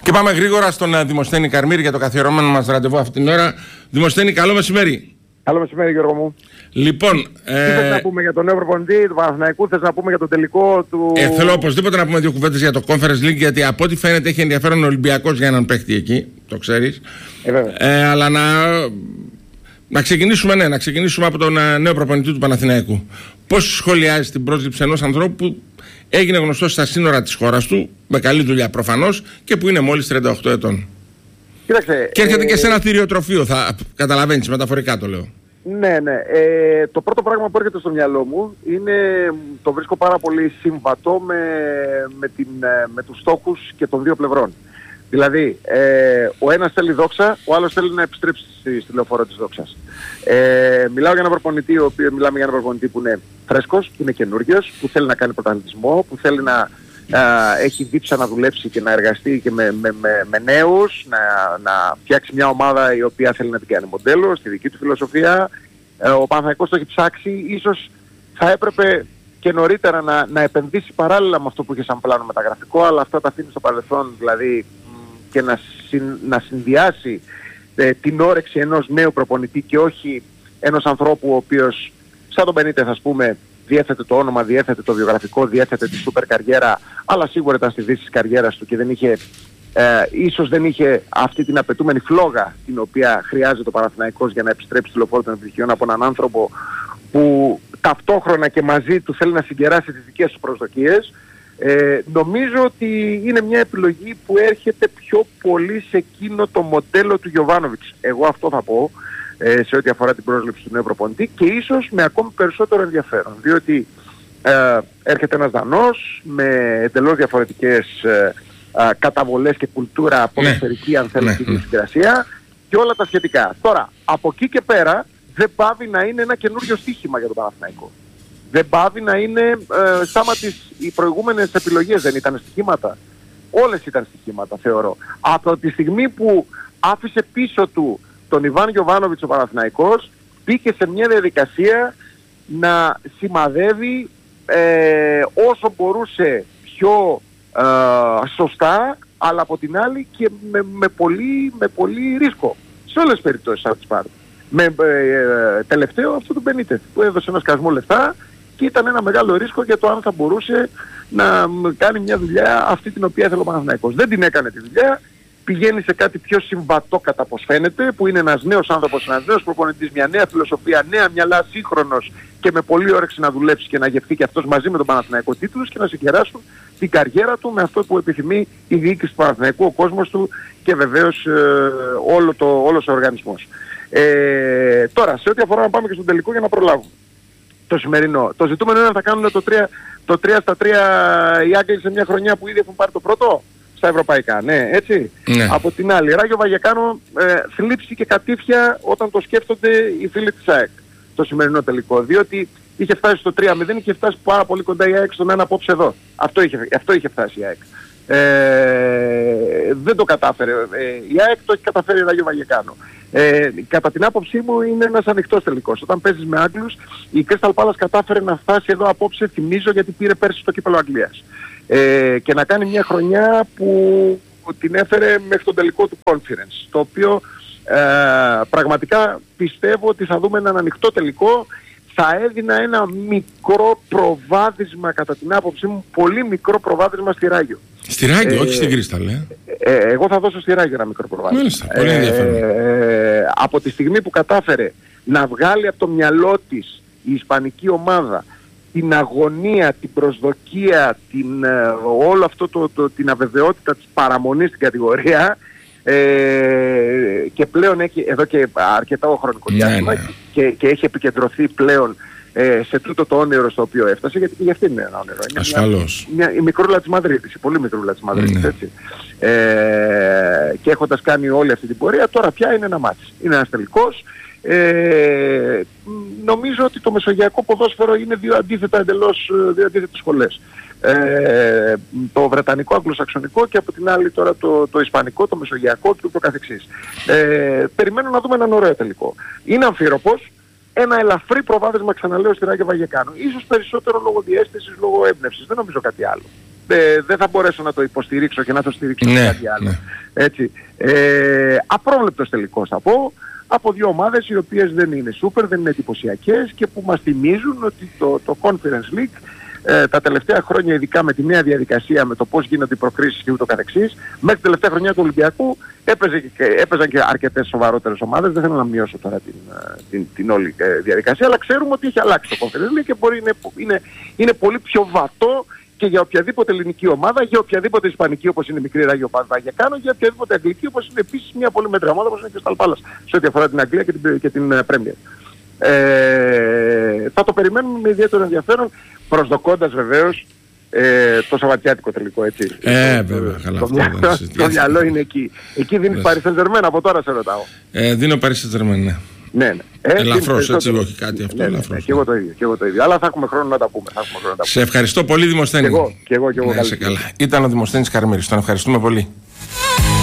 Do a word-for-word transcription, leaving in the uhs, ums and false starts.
Και πάμε γρήγορα στον uh, Δημοσθένη Καρμύρη για το καθιερωμένο μας ραντεβού αυτή την ώρα. Δημοσθένη, καλό μεσημέρι. Καλό μεσημέρι, Γιώργο μου. Λοιπόν, τι ε... θες να πούμε για τον νέο προπονητή του Παναθηναϊκού, θες να πούμε για το τελικό του... Ε, θέλω οπωσδήποτε να πούμε δύο κουβέντες για το Conference League, γιατί από ό,τι φαίνεται έχει ενδιαφέρον ο Ολυμπιακός για έναν παίχτη εκεί, το ξέρεις. Ε, βέβαια. Ε, αλλά να... Να ξεκινήσουμε, ναι, να ξεκινήσουμε από τον uh, νέο προπονητή του Παναθηναϊκού. Πώς σχολιάζεις την πρόσληψη ενός ανθρώπου που έγινε γνωστός στα σύνορα της χώρας του, με καλή δουλειά προφανώς, και που είναι μόλις τριάντα οκτώ ετών? Κοίταξε, και έρχεται ε... και σε ένα θηριοτροφείο, θα καταλαβαίνεις, μεταφορικά το λέω. Ναι, ναι. Ε, το πρώτο πράγμα που έρχεται στο μυαλό μου είναι, το βρίσκω πάρα πολύ συμβατό με, με, την, με τους στόχους και των δύο πλευρών. Δηλαδή, ε, ο ένας θέλει δόξα, ο άλλος θέλει να επιστρέψει στη, στη λεωφόρο της δόξας. Ε, μιλάω για έναν προπονητή, ο οποίος, μιλάμε για έναν προπονητή που είναι φρέσκος, που είναι καινούριος, που θέλει να κάνει πρωταθλητισμό, που θέλει να α, έχει δίψα να δουλέψει και να εργαστεί και με, με, με, με νέους, να, να φτιάξει μια ομάδα η οποία θέλει να την κάνει μοντέλο, στη δική του φιλοσοφία. Ε, ο Παναθηναϊκός το έχει ψάξει, ίσως θα έπρεπε και νωρίτερα να, να επενδύσει παράλληλα με αυτό που είχε σαν πλάνο μεταγραφικό, αλλά αυτά τα αφήνει στο παρελθόν, δηλαδή, και να, συν, να συνδυάσει ε, την όρεξη ενός νέου προπονητή και όχι ενός ανθρώπου ο οποίος, σαν τον Μπενίτες ας πούμε, διέθετε το όνομα, διέθετε το βιογραφικό, διέθετε τη σούπερ καριέρα, αλλά σίγουρα ήταν στη δύση της καριέρας του και δεν είχε, ε, ίσως δεν είχε αυτή την απαιτούμενη φλόγα την οποία χρειάζεται ο Παναθηναϊκός για να επιστρέψει στη λεωφόρο των επιτυχιών από έναν άνθρωπο που ταυτόχρονα και μαζί του θέλει να συγκεράσει τις δικές του προσδοκίες. Ε, νομίζω ότι είναι μια επιλογή που έρχεται πιο πολύ σε εκείνο το μοντέλο του Γιοβάνοβιτς. Εγώ αυτό θα πω ε, σε ό,τι αφορά την πρόσληψη του νέου προπονητή, και ίσως με ακόμη περισσότερο ενδιαφέρον, διότι ε, έρχεται ένας Δανός με εντελώς διαφορετικές ε, ε, καταβολές και κουλτούρα ποδοσφαιρική, ναι, αν θέλει, στην ναι, συγκρασία και όλα τα σχετικά. Τώρα, από εκεί και πέρα δεν πάβει να είναι ένα καινούριο στοίχημα για τον Παναθηναϊκό. Δεν πάβει να είναι ε, σάμα τις, οι προηγούμενες επιλογές δεν ήταν στοιχήματα. Όλες ήταν στοιχήματα, θεωρώ. Από τη στιγμή που άφησε πίσω του τον Ιβάν Γιοβάνοβιτς ο Παναθηναϊκός, μπήκε σε μια διαδικασία να σημαδεύει ε, όσο μπορούσε πιο ε, σωστά, αλλά από την άλλη και με, με, πολύ, με πολύ ρίσκο. Σε όλες τις περιπτώσεις θα τις πάρει. Με ε, τελευταίο αυτό του Μπενίτες, που έδωσε ένα σκασμό λεφτά και ήταν ένα μεγάλο ρίσκο για το αν θα μπορούσε να κάνει μια δουλειά αυτή την οποία ήθελε ο Παναθηναϊκός. Δεν την έκανε τη δουλειά, πηγαίνει σε κάτι πιο συμβατό κατά πως φαίνεται, που είναι ένας νέος άνθρωπος, ένας νέος προπονητής, μια νέα φιλοσοφία, νέα μυαλά, σύγχρονος και με πολύ όρεξη να δουλέψει και να γευτεί και αυτός μαζί με τον Παναθηναϊκό τίτλους και να συγκεράσουν την καριέρα του με αυτό που επιθυμεί η διοίκηση του Παναθηναϊκού, ο κόσμος του και βεβαίως ε, όλο το, όλος ο οργανισμός. Ε, τώρα, σε ό,τι αφορά να πάμε και στον τελικό για να προλάβουμε το σημερινό. Το ζητούμενο είναι να θα κάνουν το τρία, το τρία στα τρία οι Άγγλοι σε μια χρονιά που ήδη έχουν πάρει το πρώτο στα ευρωπαϊκά. Ναι, έτσι. Ναι. Από την άλλη, Ράγιο Βαγεκάνο, ε, θλίψη και κατήφια όταν το σκέφτονται οι φίλοι της ΑΕΚ το σημερινό τελικό. Διότι είχε φτάσει στο τρία μηδέν, είχε φτάσει πάρα πολύ κοντά η ΑΕΚ στον ένα απόψε εδώ. Αυτό είχε, αυτό είχε φτάσει η ΑΕΚ. Ε, δεν το κατάφερε. Ε, η ΑΕΚ το έχει καταφέρει Ράγιο Βαγεκάνο. Ε, κατά την άποψή μου είναι ένας ανοιχτός τελικός. Όταν παίζεις με Άγγλους, η Crystal Palace κατάφερε να φτάσει εδώ απόψε, θυμίζω, γιατί πήρε πέρσι το κύπελλο Αγγλίας. Ε, και να κάνει μια χρονιά που την έφερε μέχρι τον τελικό του Conference. Το οποίο ε, πραγματικά πιστεύω ότι θα δούμε έναν ανοιχτό τελικό. Θα έδινα ένα μικρό προβάδισμα, κατά την άποψή μου, πολύ μικρό προβάδισμα στη Ράγιο. Στη Ράγιο, ε, όχι στην Crystal, ε. Ε, ε, εγώ θα δώσω στη Ράγιο ένα μικρό προβάδισμα. Μάλιστα, πολύ ενδιαφέρον. Ε, ε, από τη στιγμή που κατάφερε να βγάλει από το μυαλό της η ισπανική ομάδα την αγωνία, την προσδοκία, την, ε, όλο αυτό το, το, την αβεβαιότητα της παραμονής στην κατηγορία, ε, και πλέον έχει εδώ και αρκετά χρονικό διάστημα, ναι, ναι, και, και έχει επικεντρωθεί πλέον ε, σε τούτο το όνειρο στο οποίο έφτασε, γιατί και για αυτή είναι ένα όνειρο. Είναι ασφαλώς. Μια, μια, η μικρούλα της Μαδρίτης, η πολύ μικρούλα της Μαδρίτης, ναι, έτσι. Ε, και έχοντας κάνει όλη αυτή την πορεία, τώρα πια είναι ένα μάτι. Είναι ένας τελικός. Ε, νομίζω ότι το μεσογειακό ποδόσφαιρο είναι δύο αντίθετα εντελώς, δύο αντίθετες σχολές. Ε, το βρετανικό, αγγλοσαξονικό, και από την άλλη τώρα το, το ισπανικό, το μεσογειακό και ούτω καθεξής. Ε, περιμένω να δούμε έναν ωραίο τελικό. Είναι αμφίροπος, ένα ελαφρύ προβάδισμα, ξαναλέω, στη Ράγιο Βαγεκάνο. Ίσως περισσότερο λόγω διαίσθησης, λόγω έμπνευσης. Δεν νομίζω κάτι άλλο. ε, δεν θα μπορέσω να το υποστηρίξω και να το στηρίξω ναι, κάτι άλλο. Ναι. Έτσι. Ε, απρόβλεπτος τελικός θα πω, από δύο ομάδες οι οποίες δεν είναι σούπερ, δεν είναι εντυπωσιακές και που μας θυμίζουν ότι το, το Conference League ε, τα τελευταία χρόνια, ειδικά με τη νέα διαδικασία, με το πώς γίνονται οι προκρίσεις και ούτω καθεξής, μέχρι την τελευταία χρονιά του Ολυμπιακού έπαιζε και, έπαιζαν και αρκετές σοβαρότερες ομάδες. Δεν θέλω να μειώσω τώρα την, την, την όλη διαδικασία, αλλά ξέρουμε ότι έχει αλλάξει το Conference League και μπορεί, είναι, είναι, είναι πολύ πιο βατό και για οποιαδήποτε ελληνική ομάδα, για οποιαδήποτε ισπανική όπως είναι η μικρή Ράγιο Βαγεκάνο, για οποιαδήποτε αγγλική όπως είναι επίσης μια πολύ μέτρια ομάδα όπως είναι και ο Σταλπάλας σε ό,τι αφορά την Αγγλία και την, και την Premier. Ε, θα το περιμένουμε με ιδιαίτερο ενδιαφέρον, προσδοκώντας βεβαίως ε, το σαββατιάτικο τελικό, έτσι. Ε, βέβαια, καλά. Το, μυαλό, το μυαλό είναι εκεί. Εκεί δίνεις Paris Saint-Germain, από τώρα σε ρωτάω. Ε, δίνω Paris Saint-Germain, ναι. Ναι, ναι. Ε, ελαφρώς, έτσι, όχι κάτι αυτό. Ναι, ναι, ναι, και εγώ το ίδιο, και εγώ το ίδιο. Αλλά θα έχουμε χρόνο να τα πούμε. Θα έχουμε χρόνο να τα πούμε. Σε ευχαριστώ πολύ, Δημοσθένη. Και εγώ, και εγώ, και εγώ καλά. Ήταν ο Δημοσθένης Καρμύρης. Τον ευχαριστούμε πολύ.